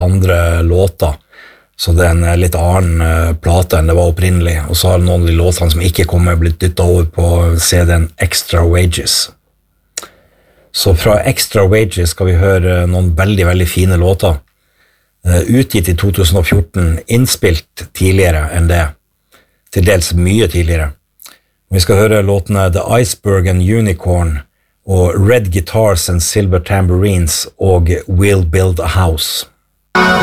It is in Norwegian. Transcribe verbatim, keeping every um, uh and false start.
andre låter, så det er en litt annen uh, plate enn det var opprinnelig, og så har noen av de låtene som ikke kommer blitt dyttet over på C D-en Extra Wages. Så fra Extra Wages skal vi høre noen veldig, veldig fine låter, uh, utgitt i to tusen og fjorten, innspilt tidligere enn det, til dels mye tidligere. Vi skal høre låtene The Iceberg and Unicorn, og Red Guitars and Silver Tambourines, og We'll Build a House.